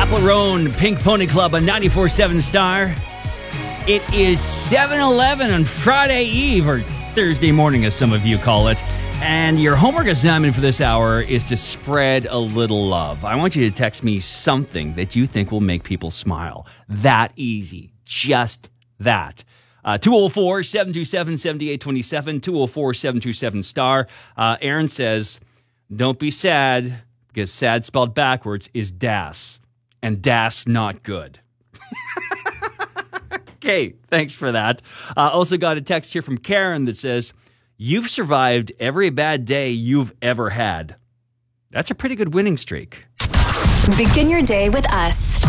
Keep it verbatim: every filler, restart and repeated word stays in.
Chapel Roan Pink Pony Club on ninety-four point seven Star. It is seven eleven on Friday Eve, or Thursday morning, as some of you call it. And your homework assignment for this hour is to spread a little love. I want you to text me something that you think will make people smile. That easy. Just that. Uh, two oh four, seven two seven, seven eight two seven, two oh four, seven two seven, star. Uh, Aaron says, don't be sad, because sad spelled backwards is das. And das not good. Okay, thanks for that. Uh, also got a text here from Karen that says, you've survived every bad day you've ever had. That's a pretty good winning streak. Begin your day with us.